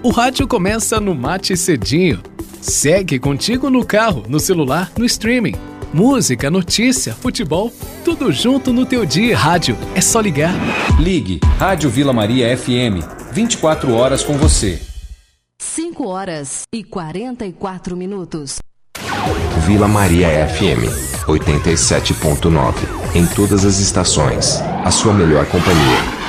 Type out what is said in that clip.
O rádio começa no Mate Cedinho. Segue contigo no carro, no celular, no streaming. Música, notícia, futebol, tudo junto no teu dia. Rádio, é só ligar. Ligue Rádio Vila Maria FM, 24 horas com você. 5 horas e 44 minutos. Vila Maria FM 87.9. Em todas as estações, a sua melhor companhia.